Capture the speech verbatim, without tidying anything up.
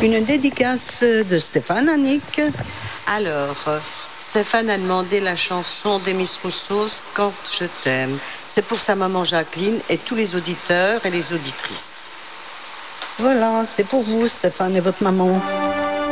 Une dédicace de Stéphane Annick. Alors, Stéphane a demandé la chanson d'Emis Roussos, Quand je t'aime. C'est pour sa maman Jacqueline et tous les auditeurs et les auditrices. Voilà, c'est pour vous, Stéphane et votre maman.